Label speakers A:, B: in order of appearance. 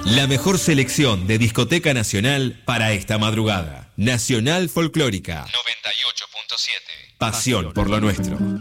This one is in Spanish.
A: La mejor selección de discoteca nacional para esta madrugada. Nacional Folclórica 98.7. Pasión por lo nuestro.